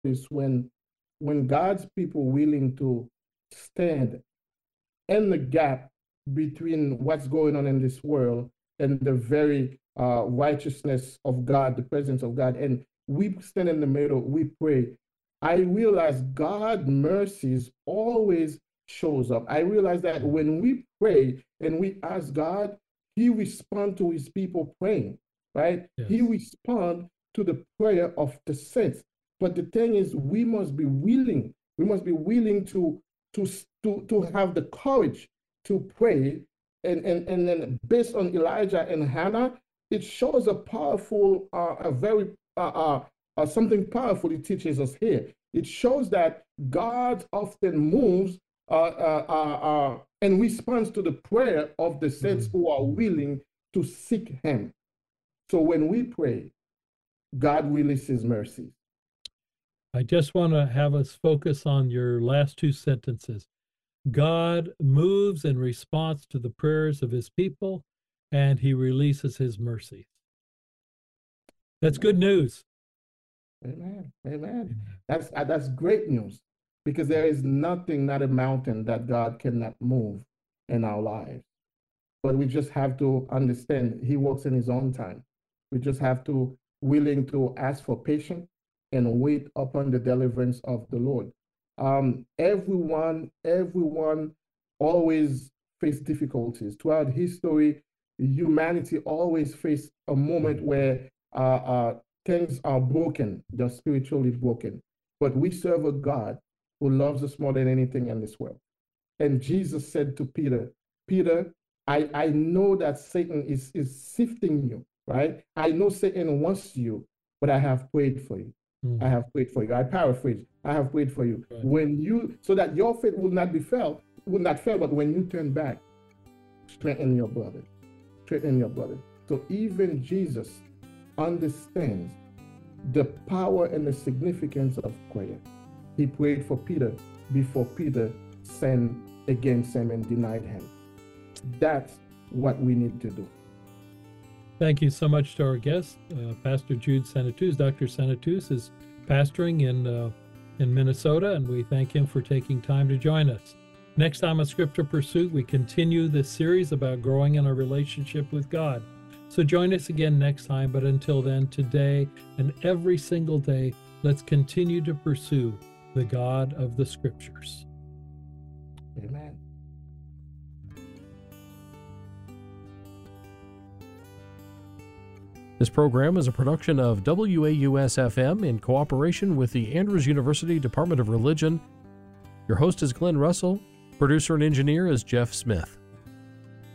notice when God's people willing to stand in the gap between what's going on in this world and the very righteousness of God, the presence of God, and we stand in the middle, we pray. I realize God's mercies always shows up. I realize that when we pray and we ask God, He responds to His people praying, right? Yes. He responds to the prayer of the saints. But the thing is, we must be willing. We must be willing to have the courage to pray. And then based on Elijah and Hannah, it shows a powerful, something powerful it teaches us here. It shows that God often moves in response to the prayer of the saints who are willing to seek Him. So when we pray, God releases mercy. I just want to have us focus on your last two sentences. God moves in response to the prayers of His people, and He releases His mercies. That's good news. Amen. Amen. That's great news, because there is nothing, not a mountain, that God cannot move in our lives. But we just have to understand He works in His own time. We just have to willing to ask for patience and wait upon the deliverance of the Lord. Everyone always face difficulties. Throughout history, humanity always faced a moment where things are broken, they're spiritually broken. But we serve a God who loves us more than anything in this world. And Jesus said to Peter, Peter, I know that Satan is sifting you, right? I know Satan wants you, but I have prayed for you. I have prayed for you. I paraphrase. I have prayed for you. Right. When you, so that your faith will not fail, but when you turn back, strengthen your brother. Strengthen your brother. So even Jesus understands the power and the significance of prayer. He prayed for Peter before Peter sinned against him and denied him. That's what we need to do. Thank you so much to our guest, Pastor Jude Sannatous. Dr. Sannatous is pastoring in Minnesota, and we thank him for taking time to join us. Next time on Scripture Pursuit, we continue this series about growing in our relationship with God. So join us again next time, but until then, today and every single day, let's continue to pursue the God of the Scriptures. Amen. This program is a production of WAUS-FM in cooperation with the Andrews University Department of Religion. Your host is Glenn Russell. Producer and engineer is Jeff Smith.